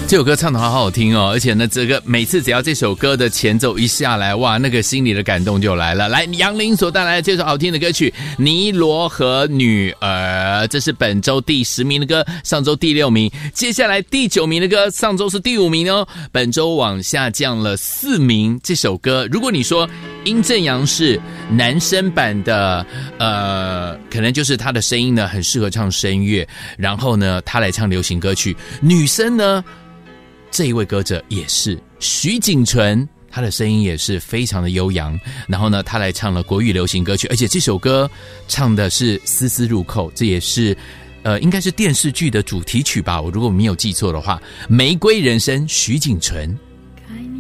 这首歌唱得好好听哦，而且呢，这个每次只要这首歌的前奏一下来，哇，那个心里的感动就来了。来，杨林所带来的这首好听的歌曲《尼罗河女儿》，这是本周第10名的歌，上周第6名，接下来第9名的歌，上周是第5名哦，本周往下降了4名。这首歌，如果你说殷正阳是男生版的，可能就是他的声音呢很适合唱声乐，然后呢他来唱流行歌曲。女生呢，这一位歌者也是徐锦纯，她的声音也是非常的悠扬，然后呢她来唱了国语流行歌曲，而且这首歌唱的是丝丝入扣，这也是应该是电视剧的主题曲吧，我如果没有记错的话，玫瑰人生徐锦纯。